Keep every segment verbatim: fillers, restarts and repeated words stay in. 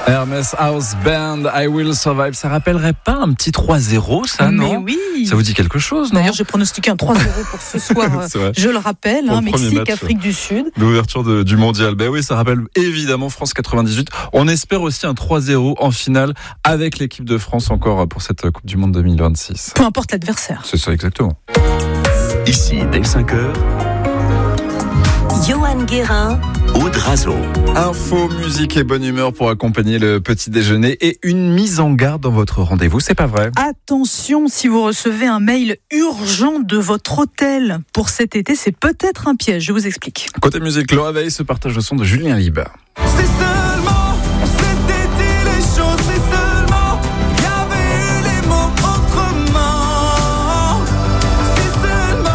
Hermès House Band, I Will Survive. Ça rappellerait pas un petit trois zéro, ça, non? Mais oui. Ça vous dit quelque chose, non? D'ailleurs, j'ai pronostiqué un trois zéro pour ce soir. Je le rappelle, hein, Mexique, match, Afrique du Sud. L'ouverture de, du mondial. Ben oui, ça rappelle évidemment France quatre-vingt-dix-huit. On espère aussi un trois zéro en finale avec l'équipe de France encore pour cette Coupe du Monde deux mille vingt-six. Peu importe l'adversaire. C'est ça, exactement. Ici, dès cinq heures, Johan Guérin, Aude Razo. Info, musique et bonne humeur pour accompagner le petit déjeuner et une mise en garde dans votre rendez-vous, c'est pas vrai? Attention, si vous recevez un mail urgent de votre hôtel pour cet été, c'est peut-être un piège, je vous explique. Côté musique, Laura Veil se partage le son de Julien Lieb. C'est seulement, on s'était dit les choses, c'est seulement, il y avait eu les mots autrement, c'est seulement.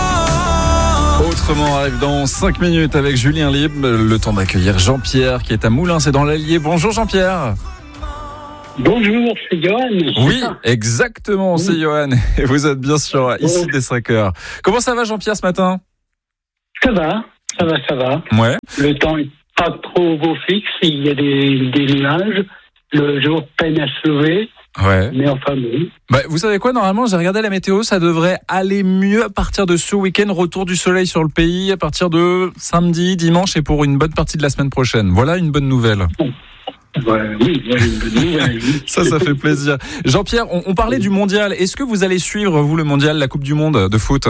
Autrement arrive dans cinq minutes avec Julien Lieb, le temps d'accueillir Jean-Pierre qui est à Moulins, c'est dans l'Allier. Bonjour Jean-Pierre. Bonjour, c'est Johan. Oui, exactement, c'est Johan. Et vous êtes bien sûr ici dès cinq heures. Comment ça va Jean-Pierre ce matin? Ça va, ça va, ça va. Ouais. Le temps est pas trop beau fixe, il y a des, des nuages, le jour peine à se lever. Ouais. Mais enfin bon. Bah, vous savez quoi, normalement, j'ai regardé la météo, ça devrait aller mieux à partir de ce week-end, retour du soleil sur le pays, à partir de samedi, dimanche et pour une bonne partie de la semaine prochaine. Voilà une bonne nouvelle. Ouais, oui, voilà une bonne nouvelle. Ça, ça fait plaisir. Jean-Pierre, on, on parlait du mondial. Est-ce que vous allez suivre, vous, le mondial, la Coupe du Monde de foot?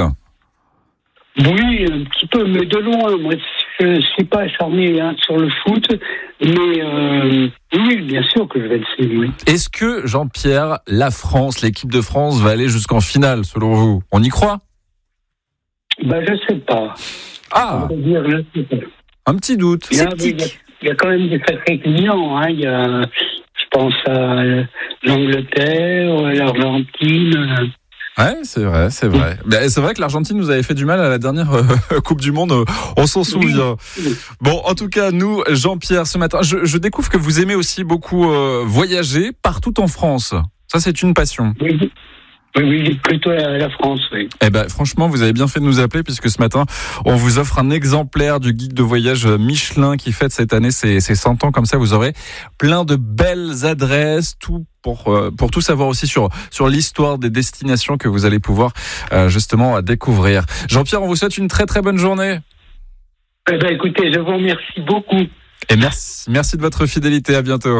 Oui, un petit peu, mais de loin. Moi, je ne suis pas acharné hein, sur le foot, mais euh, oui, bien sûr que je vais le suivre. Oui. Est-ce que, Jean-Pierre, la France, l'équipe de France va aller jusqu'en finale, selon vous? On y croit? Ben, je ne sais pas. Ah, dire, je sais pas. Un petit doute. Il y, a, il, y a, il y a quand même des sacrés clients. Hein. Il y a, je pense à l'Angleterre, à l'Argentine. Ouais, c'est vrai, c'est vrai. Mais c'est vrai que l'Argentine nous avait fait du mal à la dernière euh, Coupe du Monde, on s'en souvient. Bon, en tout cas, nous, Jean-Pierre, ce matin, je, je découvre que vous aimez aussi beaucoup euh, voyager partout en France. Ça, c'est une passion. Oui, oui, oui plutôt la, la France, oui. Eh ben, franchement, vous avez bien fait de nous appeler puisque ce matin, on vous offre un exemplaire du guide de voyage Michelin qui fête cette année ses, ses cent ans. Comme ça, vous aurez plein de belles adresses, tout pour euh, pour tout savoir aussi sur sur l'histoire des destinations que vous allez pouvoir euh, justement découvrir. Jean-Pierre, on vous souhaite une très très bonne journée. Eh ben, écoutez, je vous remercie beaucoup. Et merci merci de votre fidélité. À bientôt.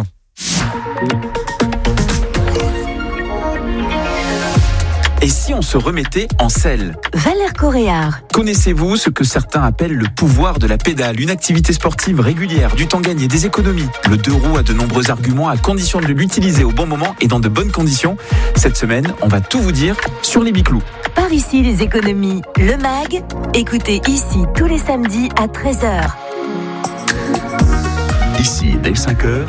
Et si on se remettait en selle? Valère Coréard. Connaissez-vous ce que certains appellent le pouvoir de la pédale? Une activité sportive régulière, du temps gagné, des économies. Le deux roues a de nombreux arguments à condition de l'utiliser au bon moment et dans de bonnes conditions. Cette semaine, on va tout vous dire sur les biclous. Par ici, les économies. Le mag. Écoutez ici tous les samedis à treize heures. Ici, dès cinq heures.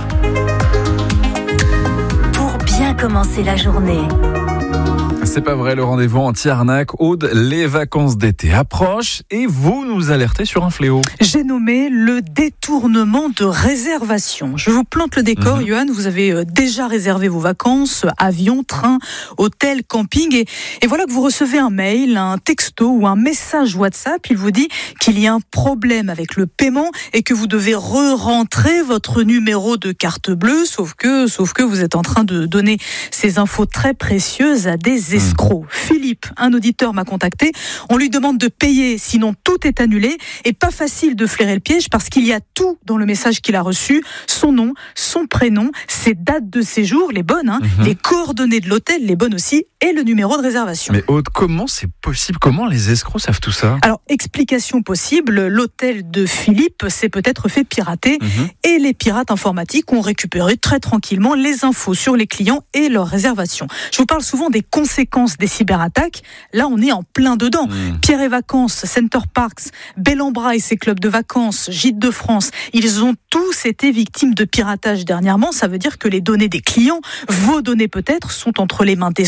Pour bien commencer la journée. C'est pas vrai, le rendez-vous anti-arnaque. Aude, les vacances d'été approchent et vous nous alertez sur un fléau. J'ai nommé le détournement de réservation. Je vous plante le décor, mmh. Johan. Vous avez déjà réservé vos vacances, avion, train, hôtel, camping. Et, et voilà que vous recevez un mail, un texto ou un message WhatsApp. Il vous dit qu'il y a un problème avec le paiement et que vous devez re-rentrer votre numéro de carte bleue. Sauf que, sauf que vous êtes en train de donner ces infos très précieuses à des escrocs. Philippe, un auditeur m'a contacté. On lui demande de payer, sinon tout est annulé. Et pas facile de flairer le piège parce qu'il y a tout dans le message qu'il a reçu. Son nom, son prénom, ses dates de séjour, les bonnes, hein, mmh. les coordonnées de l'hôtel, les bonnes aussi, et le numéro de réservation. Mais Aude, comment c'est possible? Comment les escrocs savent tout ça? Alors, explication possible, l'hôtel de Philippe s'est peut-être fait pirater mmh. et les pirates informatiques ont récupéré très tranquillement les infos sur les clients et leurs réservations. Je vous parle souvent des conséquences des cyberattaques. Là, on est en plein dedans. Mmh. Pierre et Vacances, Center Parcs, Bellambra et ses clubs de vacances, Gîtes de France, ils ont tous été victimes de piratage dernièrement. Ça veut dire que les données des clients, vos données peut-être, sont entre les mains d'escrocs et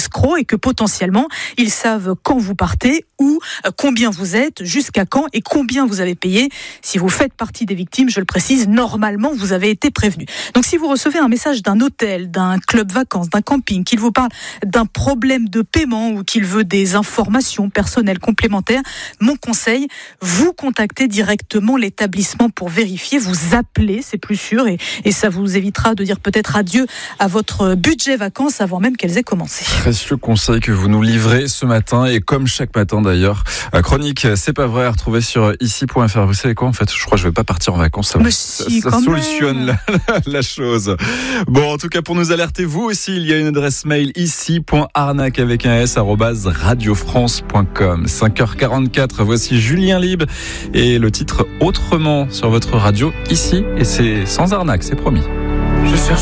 que potentiellement, ils savent quand vous partez, où, combien vous êtes, jusqu'à quand et combien vous avez payé. Si vous faites partie des victimes, je le précise, normalement, vous avez été prévenu. Donc, si vous recevez un message d'un hôtel, d'un club vacances, d'un camping, qu'il vous parle d'un problème de paiement ou qu'il veut des informations personnelles complémentaires, mon conseil, vous contactez directement l'établissement pour vérifier, vous appelez, c'est plus sûr, et, et ça vous évitera de dire peut-être adieu à votre budget vacances avant même qu'elles aient commencé. Précieux conseil que vous nous livrez ce matin, et comme chaque matin d'ailleurs, chronique C'est pas vrai à retrouver sur ici point f r. Vous savez quoi, en fait, je crois que je vais pas partir en vacances, ça, si, ça, ça solutionne la, la, la chose. Bon, en tout cas, pour nous alerter, vous aussi, il y a une adresse mail ici point arnaque avec un s arobase radiofrance point com. cinq heures quarante-quatre, voici Julien Libre et le titre Autrement sur votre radio ici, et c'est sans arnaque, c'est promis. Je cherche